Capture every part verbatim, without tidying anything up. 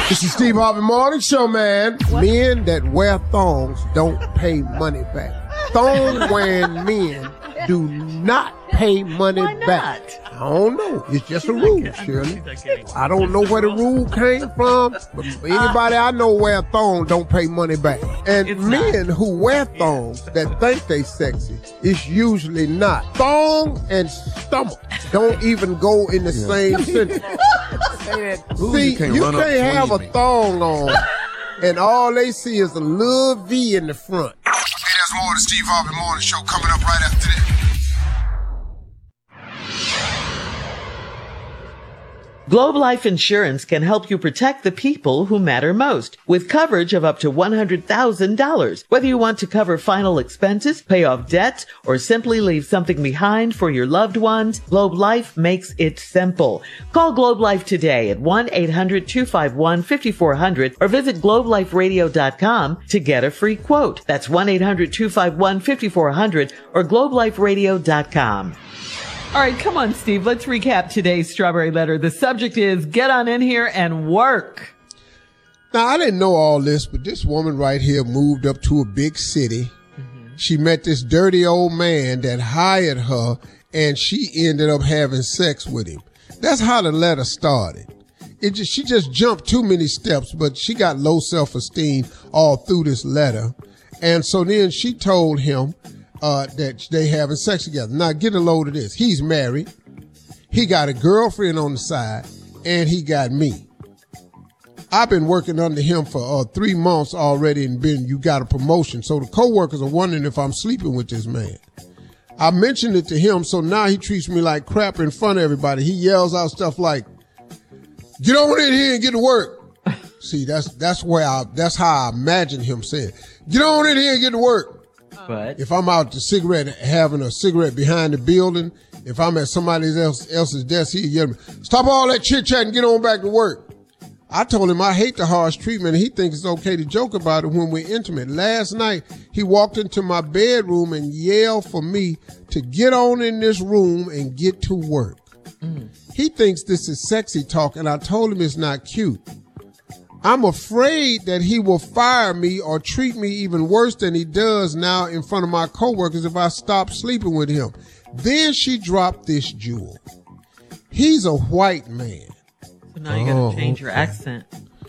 This is Steve Harvey Morning Show, man. What? Men that wear thongs don't pay money back. Thong wearing men do not pay money Why not? back. I don't know. It's just She's a rule, kidding. Shirley. I don't know where the rule came from, but anybody I know wear thong don't pay money back. And it's men not. who wear thongs that think they sexy, it's usually not. Thong and stomach don't even go in the yeah. same sentence. See, you can't, you can't have a thong on and all they see is a little V in the front. Hey, there's more of the Steve Harvey Morning Show coming up right after this. Globe Life Insurance can help you protect the people who matter most with coverage of up to one hundred thousand dollars. Whether you want to cover final expenses, pay off debts, or simply leave something behind for your loved ones, Globe Life makes it simple. Call Globe Life today at one eight hundred two five one five four zero zero or visit globe life radio dot com to get a free quote. That's one eight hundred two five one five four zero zero or globe life radio dot com. All right, come on, Steve. Let's recap today's Strawberry Letter. The subject is get on in here and work. Now, I didn't know all this, but this woman right here moved up to a big city. Mm-hmm. She met this dirty old man that hired her, and she ended up having sex with him. That's how the letter started. It just, she just jumped too many steps, but she got low self-esteem all through this letter. And so then she told him Uh, that they having sex together. Now get a load of this. He's married. He got a girlfriend on the side and he got me. I've been working under him for uh, three months already and been, you got a promotion. So the coworkers are wondering if I'm sleeping with this man. I mentioned it to him. So now he treats me like crap in front of everybody. He yells out stuff like, get over in here and get to work. See, that's, that's where I, that's how I imagine him saying, get on in here and get to work. But if I'm out to cigarette, having a cigarette behind the building, if I'm at somebody else, else's desk, he yell, stop all that chit chat and get on back to work. I told him I hate the harsh treatment and he thinks it's okay to joke about it when we're intimate. Last night, he walked into my bedroom and yelled for me to get on in this room and get to work. Mm. He thinks this is sexy talk and I told him it's not cute. I'm afraid that he will fire me or treat me even worse than he does now in front of my coworkers if I stop sleeping with him. Then she dropped this jewel. He's a white man. So now you gotta oh, change okay. your accent.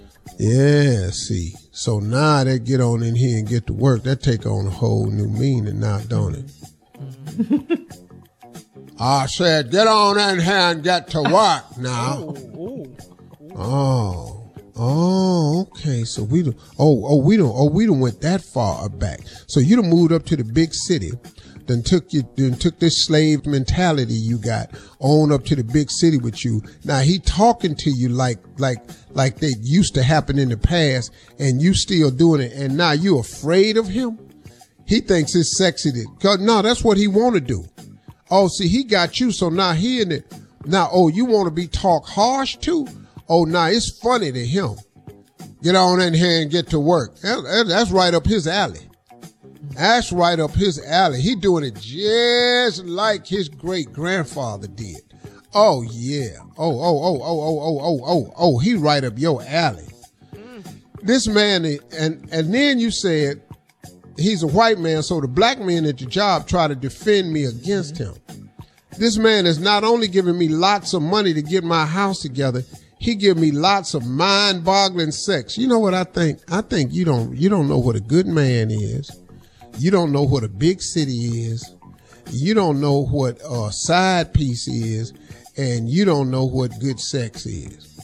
Yeah, see. So now they get on in here and get to work. That take on a whole new meaning now, don't it? Mm-hmm. I said, get on in here and get to work now. Oh. oh. Oh, okay. So we don't, oh, oh, we don't, oh, we don't went that far back. So you done moved up to the big city, then took you, then took this slave mentality you got on up to the big city with you. Now he talking to you like, like, like they used to happen in the past and you still doing it. And now you afraid of him. He thinks it's sexy to, cause no, that's what he want to do. Oh, see, he got you. So now he in it. Now, oh, you want to be talk harsh too? Oh, nah, it's funny to him. Get on in here and get to work. That's right up his alley. That's right up his alley. He doing it just like his great grandfather did. Oh, yeah. Oh, oh, oh, oh, oh, oh, oh, oh, oh, he right up your alley. This man, and, and then you said he's a white man, so the black men at your job try to defend me against him. This man is not only giving me lots of money to get my house together, he give me lots of mind-boggling sex. You know what I think? I think you don't, you don't know what a good man is. You don't know what a big city is. You don't know what a side piece is. And you don't know what good sex is.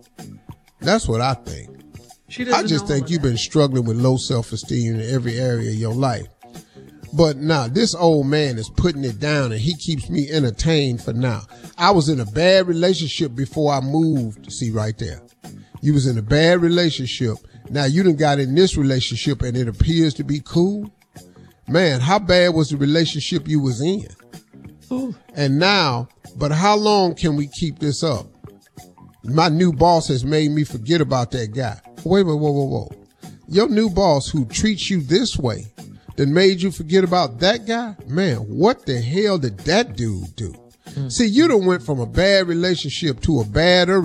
That's what I think. I just think you've been struggling with low self-esteem in every area of your life. But now this old man is putting it down and he keeps me entertained for now. I was in a bad relationship before I moved. See right there. You was in a bad relationship. Now you done got in this relationship and it appears to be cool. Man, how bad was the relationship you was in? Ooh. And now, but how long can we keep this up? My new boss has made me forget about that guy. Wait, wait, whoa, whoa, whoa. Your new boss who treats you this way that made you forget about that guy? Man, what the hell did that dude do? Mm. See, you done went from a bad relationship to a badder